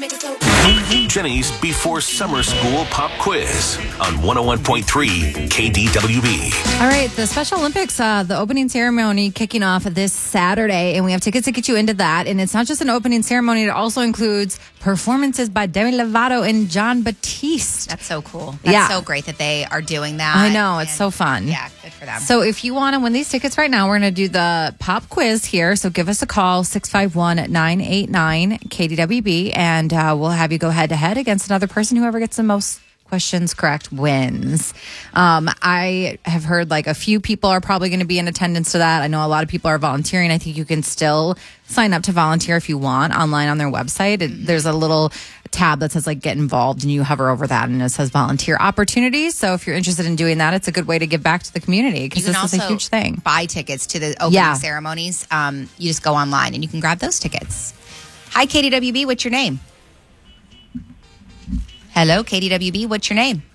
Jenny's Before Summer School Pop Quiz on 101.3 KDWB. All right, the Special Olympics, the opening ceremony kicking off this Saturday, and we have tickets to get you into that. And it's not just an opening ceremony, it also includes performances by Demi Lovato and Jon Batiste. That's so cool. That's so great that they are doing that. I know, it's so fun. Yeah, good for them. So if you want to win these tickets right now, we're going to do the pop quiz here. So give us a call, 651-989-KDWB, and we'll have you go head-to-head against another person. Whoever gets the most questions correct wins. I have heard like a few people are probably going to be in attendance to that. I know a lot of people are volunteering. I think you can still sign up to volunteer if you want online on their website. There's a little tab that says like get involved, and you hover over that and it says volunteer opportunities. So if you're interested in doing that, it's a good way to give back to the community because this is a huge thing. Buy tickets to the opening ceremonies. You just go online and you can grab those tickets. Hi, KDWB. What's your name? Hello, KDWB. What's your name?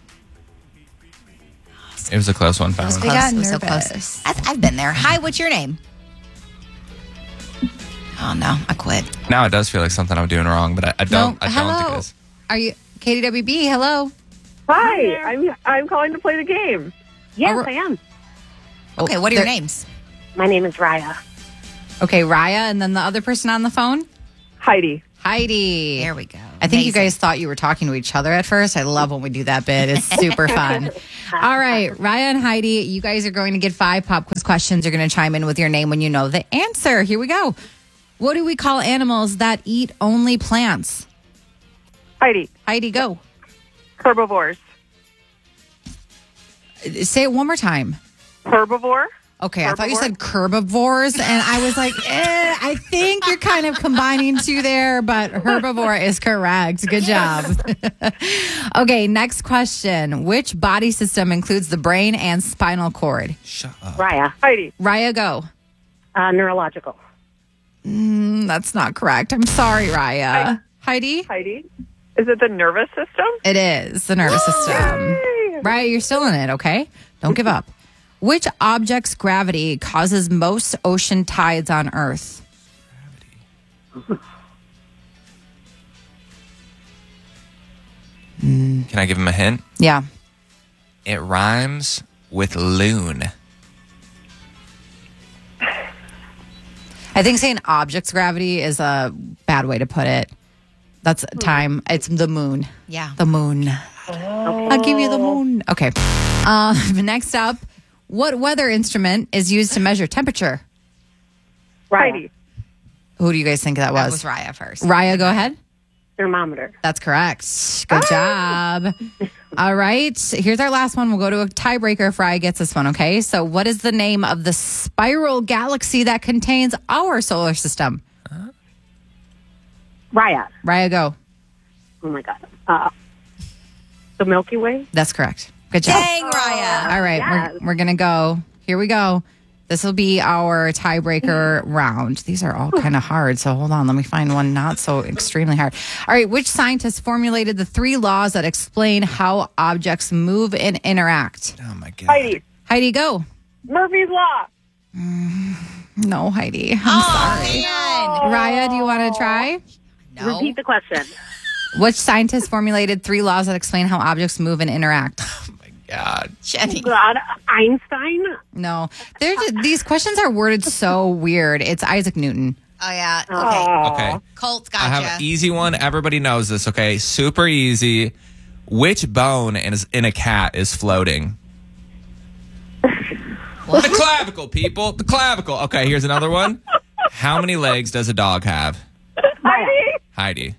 It was a close one. We got So nervous. close. I've been there. Hi, what's your name? Oh, no. I quit. Now it does feel like something I'm doing wrong, but I don't think hello. it is. Are you KDWB? Hello. Hi, I'm calling to play the game. Yes, I am. Okay, what are your names? My name is Raya. Okay, Raya, and then the other person on the phone? Heidi. Heidi. There we go. I think you guys thought you were talking to each other at first. I love when we do that bit. It's super fun. All right, Raya and Heidi, you guys are going to get 5 pop quiz questions. You're going to chime in with your name when you know the answer. Here we go. What do we call animals that eat only plants? Heidi, go. herbivores. Say it one more time. Herbivore. Okay, I thought you said herbivores, and I was like, I think you're kind of combining two there, but herbivore is correct. Good job. Okay, next question. Which body system includes the brain and spinal cord? Shut up. Raya. Heidi. Raya, go. Neurological. That's not correct. I'm sorry, Raya. Heidi? Heidi. Is it the nervous system? It is the nervous system. Raya, you're still in it, okay? Don't give up. Which object's gravity causes most ocean tides on Earth? Can I give him a hint? Yeah. It rhymes with loon. I think saying object's gravity is a bad way to put it. That's time. It's the moon. Yeah. The moon. I'll give you the moon. Okay. Next up, what weather instrument is used to measure temperature? Heidi. Who do you guys think that That was? was Raya first. Raya, go ahead. Thermometer. That's correct. Good job. All right. Here's our last one. We'll go to a tiebreaker if Raya gets this one, okay? So what is the name of the spiral galaxy that contains our solar system? Raya. Raya, go. Oh, my God. The Milky Way. That's correct. Good job. Dang, Raya. All right. yes. We're going to go. Here we go. This will be our tiebreaker round. These are all kind of hard. So hold on. Let me find one not so extremely hard. All right. Which scientist formulated the 3 laws that explain how objects move and interact? Oh, my God. Heidi. Heidi, go. Murphy's Law. No, Heidi. I'm sorry. Raya, do you want to try? No. Repeat the question. Which scientist formulated 3 laws that explain how objects move and interact? Oh, my God. Jenny. God, Einstein. No. These questions are worded so weird. It's Isaac Newton. Oh, yeah. Okay. Okay. Colt's I have gotcha. an easy one. Everybody knows this, okay? Super easy. Which bone in a cat is floating? The clavicle, people. The clavicle. Okay, here's another one. How many legs does a dog have? Heidi. Heidi.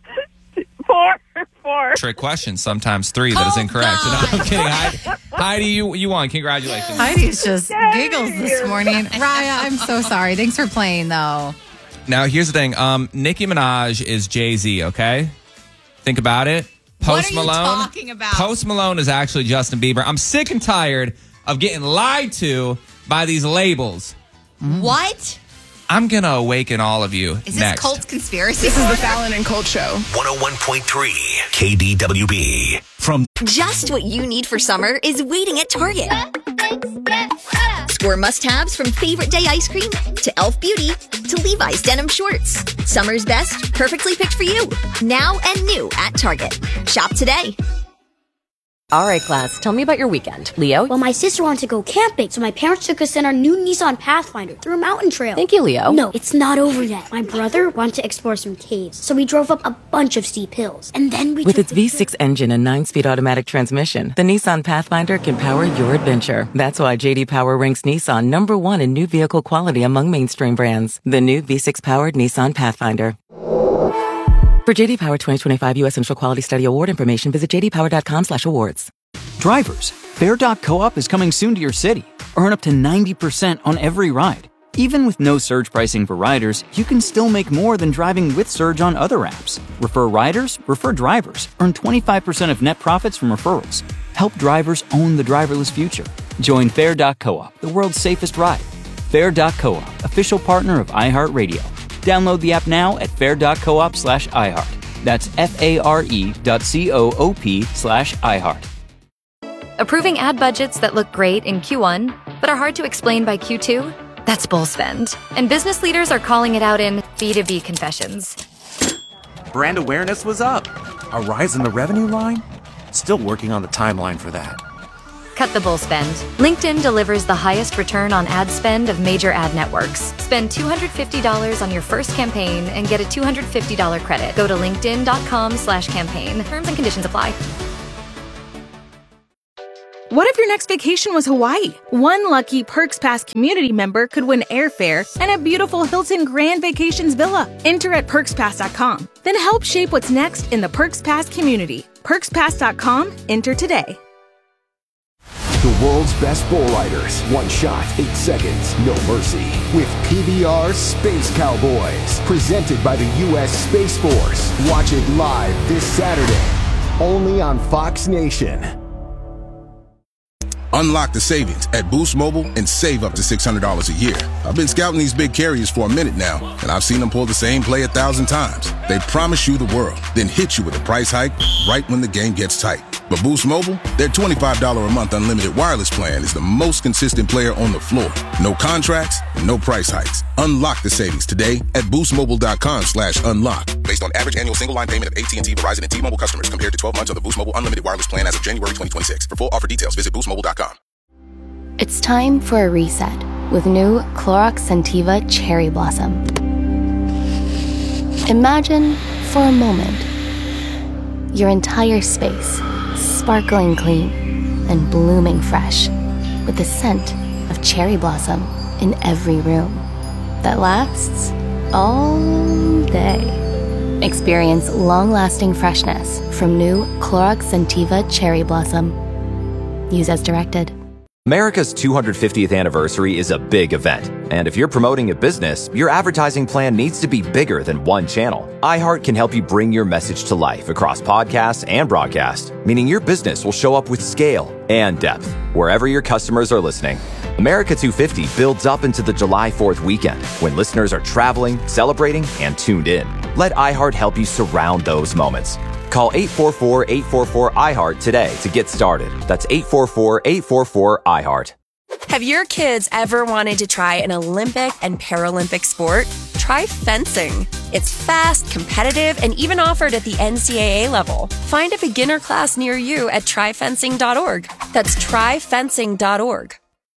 4. Trick question. Sometimes 3. That is incorrect. No, I'm kidding. Heidi, you won. Congratulations. Heidi's just giggles this morning. Raya, I'm so sorry. Thanks for playing, though. Now, here's the thing. Nicki Minaj is Jay-Z, okay? Think about it. What are you talking about? Post Malone is actually Justin Bieber. I'm sick and tired of getting lied to by these labels. What? I'm going to awaken all of you Is this next. Colt's conspiracy? This is the Fallon and Colt Show. 101.3 KDWB. From Just what you need for summer is waiting at Target. Things get better. Score must-haves from favorite day ice cream to Elf Beauty to Levi's denim shorts. Summer's best, perfectly picked for you. Now and new at Target. Shop today. All right, class, tell me about your weekend. Leo? Well, my sister wanted to go camping, so my parents took us in our new Nissan Pathfinder through a mountain trail. Thank you, Leo. No, it's not over yet. My brother wanted to explore some caves, so we drove up a bunch of steep hills. And then we With its V6 engine and 9-speed automatic transmission, the Nissan Pathfinder can power your adventure. That's why J.D. Power ranks Nissan #1 in new vehicle quality among mainstream brands. The new V6-powered Nissan Pathfinder. For J.D. Power 2025 U.S. Central Quality Study Award information, visit jdpower.com/awards. Drivers, Fair.coop is coming soon to your city. Earn up to 90% on every ride. Even with no surge pricing for riders, you can still make more than driving with Surge on other apps. Refer riders, refer drivers. Earn 25% of net profits from referrals. Help drivers own the driverless future. Join Fair.coop, the world's safest ride. Fair.coop, official partner of iHeartRadio. Download the app now at fair.coop/iHeart. That's FARE.coop/iHeart. Approving ad budgets that look great in Q1, but are hard to explain by Q2? That's bull spend. And business leaders are calling it out in B2B confessions. Brand awareness was up. A rise in the revenue line? Still working on the timeline for that. Cut the bull spend. LinkedIn delivers the highest return on ad spend of major ad networks. Spend $250 on your first campaign and get a $250 credit. Go to linkedin.com/campaign. Terms and conditions apply. What if your next vacation was Hawaii? One lucky Perks Pass community member could win airfare and a beautiful Hilton Grand Vacations villa. Enter at PerksPass.com. Then help shape what's next in the Perks Pass community. PerksPass.com. Enter today. The world's best bull riders. One shot, 8 seconds, no mercy. With PBR Space Cowboys. Presented by the U.S. Space Force. Watch it live this Saturday. Only on Fox Nation. Unlock the savings at Boost Mobile and save up to $600 a year. I've been scouting these big carriers for a minute now, and I've seen them pull the same play 1,000 times. They promise you the world, then hit you with a price hike right when the game gets tight. But Boost Mobile, their $25 a month unlimited wireless plan is the most consistent player on the floor. No contracts, no price hikes. Unlock the savings today at boostmobile.com/unlock. Based on average annual single line payment of AT&T, Verizon, and T-Mobile customers compared to 12 months of the Boost Mobile unlimited wireless plan as of January 2026. For full offer details, visit boostmobile.com. It's time for a reset with new Clorox Scentiva Cherry Blossom. Imagine, for a moment, your entire space sparkling clean and blooming fresh with the scent of cherry blossom in every room that lasts all day. Experience long-lasting freshness from new Clorox Scentiva Cherry Blossom. Use as directed. America's 250th anniversary is a big event, and if you're promoting a business, your advertising plan needs to be bigger than one channel. iHeart can help you bring your message to life across podcasts and broadcast, meaning your business will show up with scale and depth wherever your customers are listening. America 250 builds up into the July 4th weekend when listeners are traveling, celebrating, and tuned in. Let iHeart help you surround those moments. Call 844-844-iHeart today to get started. That's 844-844-iHeart. Have your kids ever wanted to try an Olympic and Paralympic sport? Try fencing. It's fast, competitive, and even offered at the NCAA level. Find a beginner class near you at tryfencing.org. That's tryfencing.org.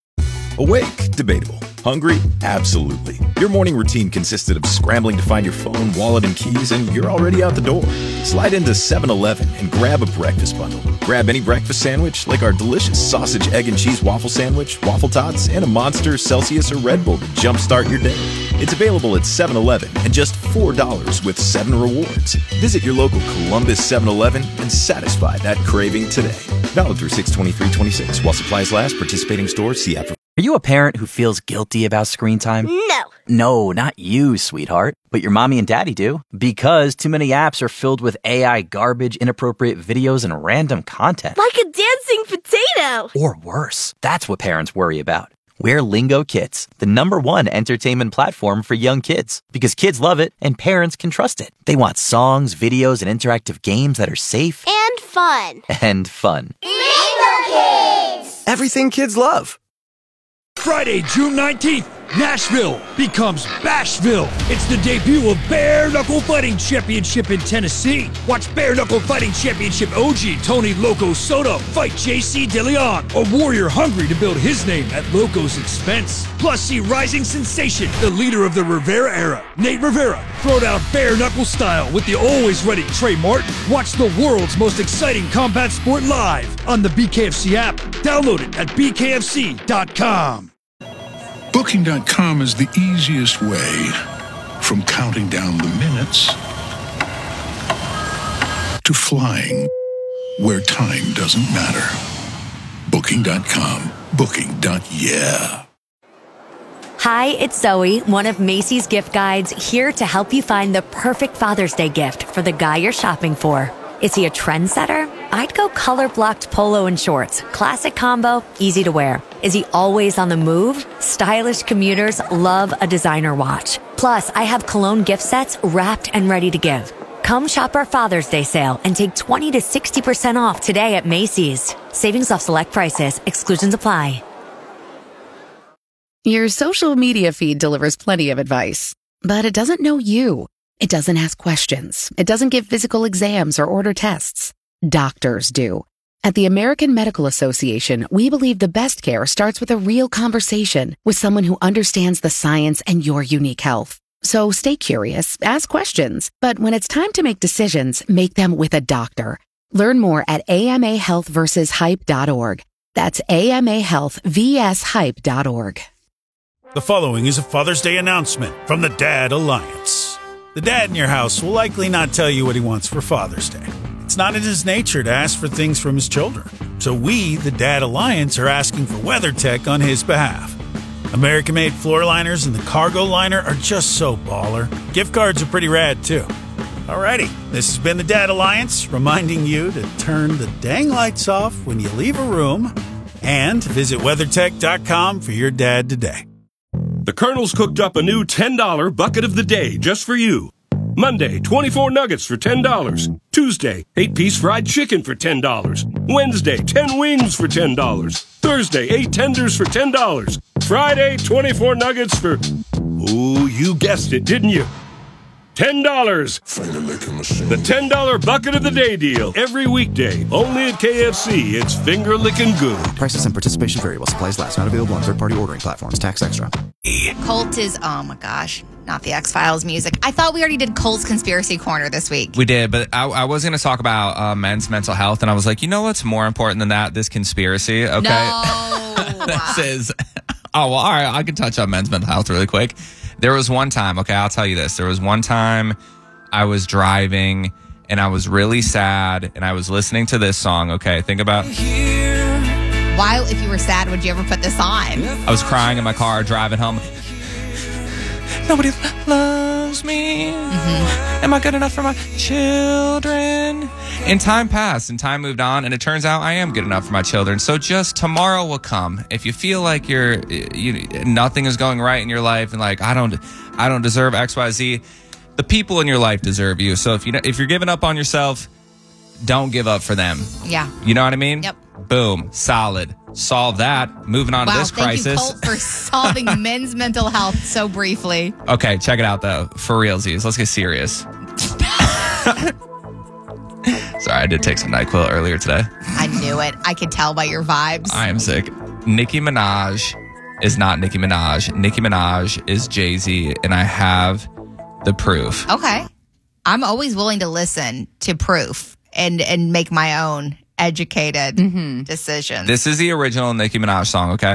Awake? Debatable. Hungry? Absolutely. Your morning routine consisted of scrambling to find your phone, wallet, and keys, and you're already out the door. Slide into 7-Eleven and grab a breakfast bundle. Grab any breakfast sandwich, like our delicious sausage, egg, and cheese waffle sandwich, waffle tots, and a Monster, Celsius, or Red Bull to jumpstart your day. It's available at 7-Eleven and just $4 with 7 rewards. Visit your local Columbus 7-Eleven and satisfy that craving today. Valid through 6/23/26 while supplies last. Participating stores. See app. Are you a parent who feels guilty about screen time? No. No, not you, sweetheart. But your mommy and daddy do. Because too many apps are filled with AI garbage, inappropriate videos, and random content. Like a dancing potato. Or worse. That's what parents worry about. We're Lingo Kids, the #1 entertainment platform for young kids. Because kids love it and parents can trust it. They want songs, videos, and interactive games that are safe. And fun. And fun. Lingo Kids! Everything kids love. Friday, June 19th, Nashville becomes Bashville. It's the debut of Bare Knuckle Fighting Championship in Tennessee. Watch Bare Knuckle Fighting Championship OG Tony Loco Soto fight JC DeLeon, a warrior hungry to build his name at Loco's expense. Plus, see rising sensation, the leader of the Rivera era, Nate Rivera, throw down bare knuckle style with the always ready Trey Martin. Watch the world's most exciting combat sport live on the BKFC app. Download it at bkfc.com. Booking.com is the easiest way from counting down the minutes to flying where time doesn't matter. Booking.com. Booking.yeah. Hi, it's Zoe, one of Macy's gift guides, here to help you find the perfect Father's Day gift for the guy you're shopping for. Is he a trendsetter? I'd go color-blocked polo and shorts. Classic combo, easy to wear. Is he always on the move? Stylish commuters love a designer watch. Plus, I have cologne gift sets wrapped and ready to give. Come shop our Father's Day sale and take 20 to 60% off today at Macy's. Savings off select prices. Exclusions apply. Your social media feed delivers plenty of advice, but it doesn't know you. It doesn't ask questions. It doesn't give physical exams or order tests. Doctors do. At the American Medical Association, we believe the best care starts with a real conversation with someone who understands the science and your unique health. So stay curious, ask questions, but when it's time to make decisions, make them with a doctor. Learn more at amahealthversushype.org. That's amahealthvshype.org. The following is a Father's Day announcement from the Dad Alliance. The dad in your house will likely not tell you what he wants for Father's Day. It's not in his nature to ask for things from his children. So we, the Dad Alliance, are asking for WeatherTech on his behalf. American-made floor liners and the cargo liner are just so baller. Gift cards are pretty rad, too. Alrighty, this has been the Dad Alliance, reminding you to turn the dang lights off when you leave a room and visit WeatherTech.com for your dad today. The Colonel's cooked up a new $10 bucket of the day just for you. Monday, 24 nuggets for $10. Tuesday, 8-piece fried chicken for $10. Wednesday, 10 wings for $10. Thursday, 8 tenders for $10. Friday, 24 nuggets for... Ooh, you guessed it, didn't you? $10. The $10 bucket of the day deal. Every weekday. Only at KFC. It's finger licking good. Prices and participation variable. Supplies last. Not available on third-party ordering platforms. Tax extra. Colt is, oh my gosh, not the X-Files music. I thought we already did Colt's Conspiracy Corner this week. We did, but I was going to talk about men's mental health, and I was like, you know what's more important than that? This conspiracy, okay? No. This is, oh, well, all right, I can touch on men's mental health really quick. There was one time, okay, I'll tell you this. There was one time I was driving, and I was really sad, and I was listening to this song, okay? Think about... Why, if you were sad, would you ever put this on? I was crying in my car driving home. Nobody loves me. Am I good enough for my children? And time passed and time moved on, and it turns out I am good enough for my children. So just tomorrow will come. If you feel like nothing is going right in your life and like I don't deserve XYZ, the people in your life deserve you. So if you're giving up on yourself, don't give up for them. Yeah. You know what I mean? Yep. Boom. Solid. Solve that. Moving on to this crisis. Thank you, Colt, for solving men's mental health so briefly. Okay, check it out, though. For realsies. Let's get serious. Sorry, I did take some NyQuil earlier today. I knew it. I could tell by your vibes. I am sick. Nicki Minaj is not Nicki Minaj. Nicki Minaj is Jay-Z, and I have the proof. Okay. I'm always willing to listen to proof and make my own educated decisions. This is the original Nicki Minaj song, okay?